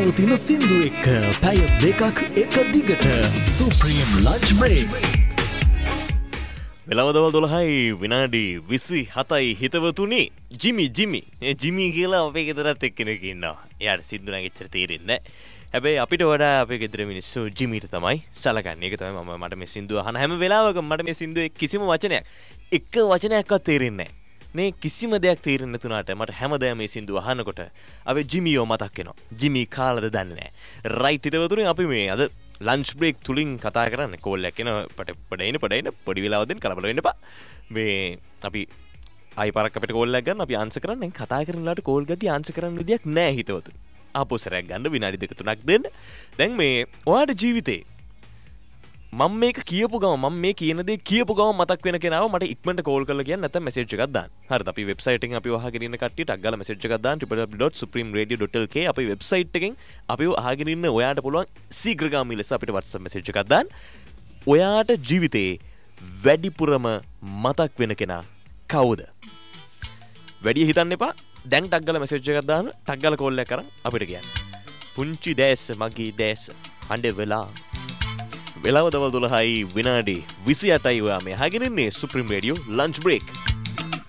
නවතින සින්දු එක්ක පැය දෙකක් එක දිගට සුප්‍රීම් ලන්ච් බ්‍රේක්. වෙලාව දවල් 12යි විනාඩි 27යි හිතවතුනි. ජිමි කියලා අපේ ගෙදරත් එක්කෙනෙක් ඉන්නවා. එයාට සින්දු නම් එච්චර තේරෙන්නේ නැහැ. හැබැයි අපිට වඩා අපේ ගෙදර මිනිස්සු ජිමිට තමයි සලකන්නේ. ඒක තමයි මට මේ සින්දුව අහන හැම වෙලාවකම මට මේ සින්දුවේ කිසිම වචනයක් එක වචනයක්වත් තේරෙන්නේ නැහැ. මේ කිසිම දෙයක් තේරෙන්නේ නැතුණාට මට හැමදාම මේ සින්දුව අහනකොට අපේ ජිමියෝ මතක් වෙනවා. ජිමි කාලද දන්නේ නැහැ. රයිට් හිතවතුනි අපි මේ අද ලන්ච් බ්‍රේක් තුලින් කතා කරන්නේ කෝල් එකක් එන පඩේන පොඩි වෙලාවක් දෙන්න කලබල වෙන්න එපා. මේ අපි ආයි පාරක් අපිට කෝල් එකක් ගන්න අපි ආන්සර් කරන්න කතා කරන ලාට කෝල් ගදී ආන්සර් කරන්න විදියක් නැහැ හිතවතුනි. ආපොසරයක් ගන්න විනාඩි 2-3ක් දෙන්න. දැන් මේ ඔයාට ජීවිතේ මම මේක කියපු ගම මම මේ කියන දේ කියපු ගම මතක් වෙන කෙනාව මට ඉක්මනට කෝල් කරලා කියන්න නැත්නම් මෙසේජ් එකක් දාන්න. හරිද? අපි වෙබ්සයිට් එකෙන් අපිව අහගෙන ඉන්න කට්ටියට ටග් ගාලා මෙසේජ් එකක් දාන්න www.supremeradio.lk අපේ වෙබ්සයිට් එකෙන් අපිව අහගෙන ඉන්න ඔයාට පුළුවන් ශීඝ්‍රගාමී ලෙස අපිට WhatsApp මෙසේජ් එකක් දාන්න. ඔයාට ජීවිතේ වැඩිපුරම මතක් වෙන කෙනා කවුද? වැඩි හිතන්න එපා. දැන් ටග් ගාලා මෙසේජ් එකක් දාන්න. ටග් ගාලා කෝල් එකක් කරන් අපිට කියන්න. පුංචි දැස් මගේ දැස් හඬ වෙලාව දවල් 12යි විනාඩි 28යි ඔයා මේ අහගෙන ඉන්නේ සුප්‍රීම් රේඩියෝ ලන්ච් බ්‍රේක්.